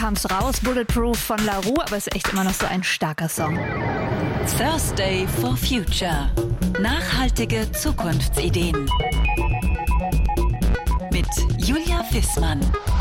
kam's raus, Bulletproof von La Roux, aber ist echt immer noch so ein starker Song. Thursday for Future. Nachhaltige Zukunftsideen. Mit Julia Wissmann.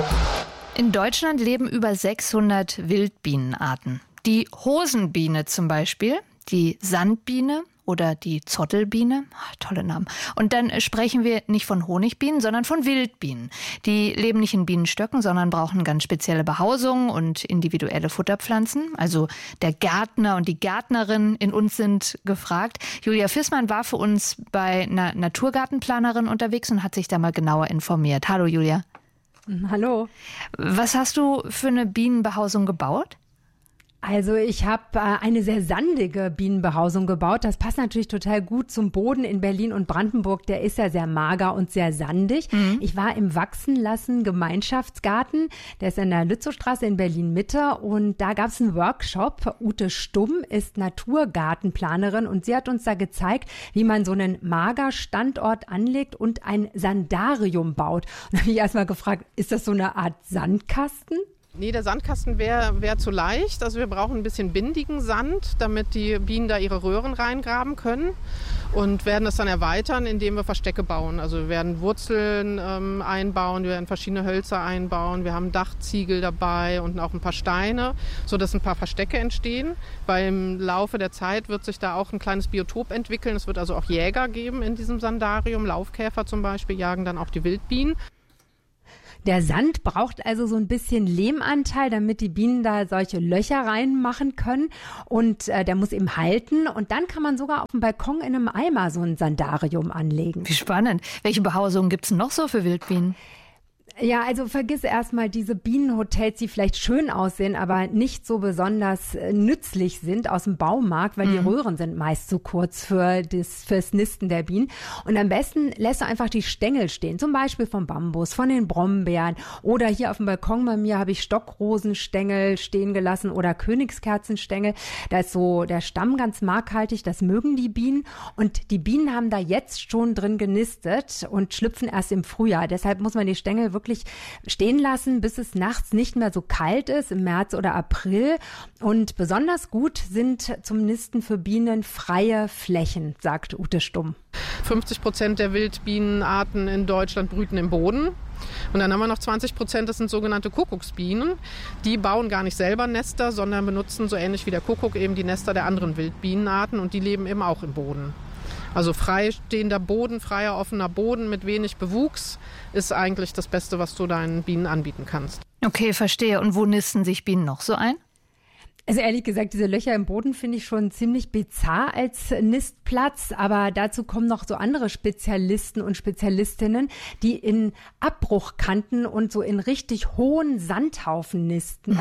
In Deutschland leben über 600 Wildbienenarten. Die Hosenbiene zum Beispiel, die Sandbiene oder die Zottelbiene, tolle Namen. Und dann sprechen wir nicht von Honigbienen, sondern von Wildbienen. Die leben nicht in Bienenstöcken, sondern brauchen ganz spezielle Behausung und individuelle Futterpflanzen. Also der Gärtner und die Gärtnerin in uns sind gefragt. Julia Wissmann war für uns bei einer Naturgartenplanerin unterwegs und hat sich da mal genauer informiert. Hallo Julia. Hallo. Was hast du für eine Bienenbehausung gebaut? Also ich habe eine sehr sandige Bienenbehausung gebaut. Das passt natürlich total gut zum Boden in Berlin und Brandenburg. Der ist ja sehr mager und sehr sandig. Ich war im Wachsenlassen Gemeinschaftsgarten. Der ist in der Lützowstraße in Berlin-Mitte. Und da gab es einen Workshop. Ute Stumm ist Naturgartenplanerin und sie hat uns da gezeigt, wie man so einen Magerstandort anlegt und ein Sandarium baut. Und da habe ich erstmal gefragt, ist das so eine Art Sandkasten? Nee, der Sandkasten wäre zu leicht. Also wir brauchen ein bisschen bindigen Sand, damit die Bienen da ihre Röhren reingraben können und werden das dann erweitern, indem wir Verstecke bauen. Also wir werden Wurzeln einbauen, wir werden verschiedene Hölzer einbauen, wir haben Dachziegel dabei und auch ein paar Steine, sodass ein paar Verstecke entstehen. Weil im Laufe der Zeit wird sich da auch ein kleines Biotop entwickeln. Es wird also auch Jäger geben in diesem Sandarium. Laufkäfer zum Beispiel jagen dann auch die Wildbienen. Der Sand braucht also so ein bisschen Lehmanteil, damit die Bienen da solche Löcher reinmachen können. Und der muss eben halten. Und dann kann man sogar auf dem Balkon in einem Eimer so ein Sandarium anlegen. Wie spannend. Welche Behausungen gibt es noch so für Wildbienen? Ja, also vergiss erstmal diese Bienenhotels, die vielleicht schön aussehen, aber nicht so besonders nützlich sind aus dem Baumarkt, weil die Röhren sind meist zu kurz fürs Nisten der Bienen. Und am besten lässt du einfach die Stängel stehen, zum Beispiel vom Bambus, von den Brombeeren oder hier auf dem Balkon bei mir habe ich Stockrosenstängel stehen gelassen oder Königskerzenstängel. Da ist so der Stamm ganz markhaltig, das mögen die Bienen und die Bienen haben da jetzt schon drin genistet und schlüpfen erst im Frühjahr. Deshalb muss man die Stängel wirklich stehen lassen, bis es nachts nicht mehr so kalt ist, im März oder April. Und besonders gut sind zum Nisten für Bienen freie Flächen, sagt Ute Stumm. 50% der Wildbienenarten in Deutschland brüten im Boden. Und dann haben wir noch 20%, das sind sogenannte Kuckucksbienen. Die bauen gar nicht selber Nester, sondern benutzen so ähnlich wie der Kuckuck eben die Nester der anderen Wildbienenarten und die leben eben auch im Boden. Also freistehender Boden, freier, offener Boden mit wenig Bewuchs ist eigentlich das Beste, was du deinen Bienen anbieten kannst. Okay, verstehe. Und wo nisten sich Bienen noch so ein? Also ehrlich gesagt, diese Löcher im Boden finde ich schon ziemlich bizarr als Nistplatz, aber dazu kommen noch so andere Spezialisten und Spezialistinnen, die in Abbruchkanten und so in richtig hohen Sandhaufen nisten.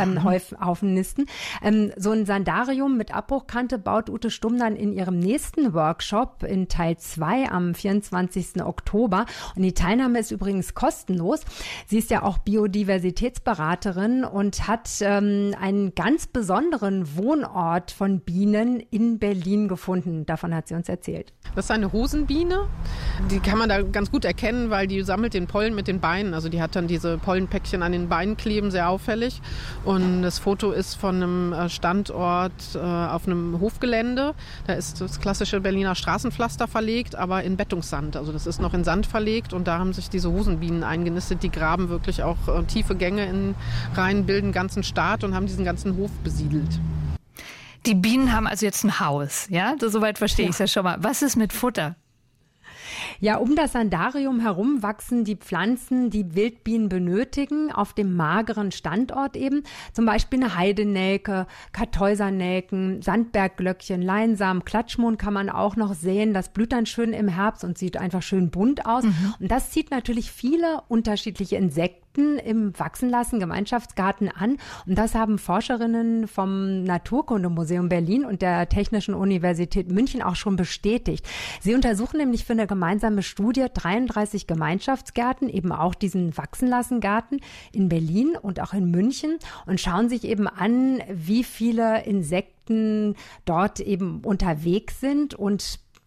So ein Sandarium mit Abbruchkante baut Ute Stumm dann in ihrem nächsten Workshop in Teil 2 am 24. Oktober. Und die Teilnahme ist übrigens kostenlos. Sie ist ja auch Biodiversitätsberaterin und hat einen ganz besonderen Wohnort von Bienen in Berlin gefunden. Davon hat sie uns erzählt. Das ist eine Hosenbiene. Die kann man da ganz gut erkennen, weil die sammelt den Pollen mit den Beinen. Also die hat dann diese Pollenpäckchen an den Beinen kleben, sehr auffällig. Und das Foto ist von einem Standort auf einem Hofgelände. Da ist das klassische Berliner Straßenpflaster verlegt, aber in Bettungssand. Also das ist noch in Sand verlegt und da haben sich diese Hosenbienen eingenistet. Die graben wirklich auch tiefe Gänge rein, bilden einen ganzen Staat und haben diesen ganzen Hof besiedelt. Die Bienen haben also jetzt ein Haus, ja? Soweit verstehe ich es ja schon mal. Was ist mit Futter? Ja, um das Sandarium herum wachsen die Pflanzen, die Wildbienen benötigen, auf dem mageren Standort eben. Zum Beispiel eine Heidenelke, Kartäusernelken, Sandbergglöckchen, Leinsamen, Klatschmohn kann man auch noch sehen. Das blüht dann schön im Herbst und sieht einfach schön bunt aus. Und das zieht natürlich viele unterschiedliche Insekten im Wachsenlassen Gemeinschaftsgarten an. Und das haben Forscherinnen vom Naturkundemuseum Berlin und der Technischen Universität München auch schon bestätigt. Sie untersuchen nämlich für eine gemeinsame Studie 33 Gemeinschaftsgärten, eben auch diesen Wachsenlassengarten in Berlin und auch in München und schauen sich eben an, wie viele Insekten dort eben unterwegs sind und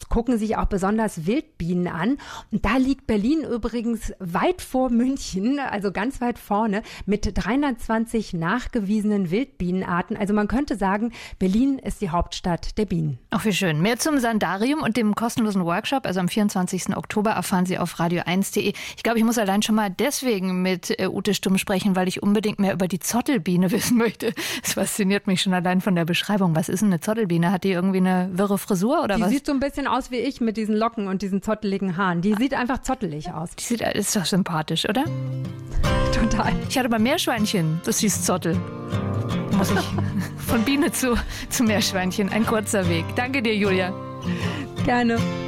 gucken sich auch besonders Wildbienen an. Und da liegt Berlin übrigens weit vor München, also ganz weit vorne, mit 320 nachgewiesenen Wildbienenarten. Also man könnte sagen, Berlin ist die Hauptstadt der Bienen. Ach, wie schön. Mehr zum Sandarium und dem kostenlosen Workshop, also am 24. Oktober, erfahren Sie auf radio1.de. Ich glaube, ich muss allein schon mal deswegen mit Ute Stumm sprechen, weil ich unbedingt mehr über die Zottelbiene wissen möchte. Es fasziniert mich schon allein von der Beschreibung. Was ist denn eine Zottelbiene? Hat die irgendwie eine wirre Frisur oder was? Die sieht so ein bisschen aus wie ich mit diesen Locken und diesen zotteligen Haaren. Die sieht einfach zottelig aus. Ist doch sympathisch, oder? Total. Ich hatte mal Meerschweinchen. Das hieß Zottel. Muss ich von Biene zu Meerschweinchen. Ein kurzer Weg. Danke dir, Julia. Gerne.